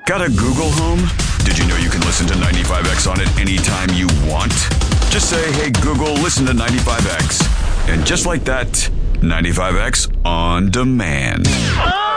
Got a Google Home? Did you know you can listen to 95X on it anytime you want? Just say, hey, Google, listen to 95X. And just like that, 95X on demand.